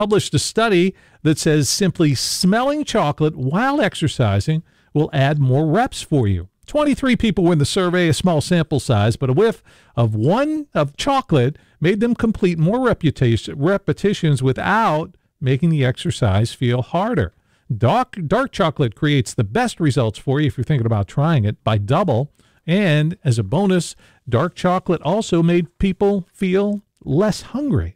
published a study that says simply smelling chocolate while exercising will add more reps for you. 23 people were in the survey, a small sample size, but a whiff of chocolate made them complete more repetitions without making the exercise feel harder. Dark chocolate creates the best results for you if you're thinking about trying it by double. And as a bonus, dark chocolate also made people feel less hungry.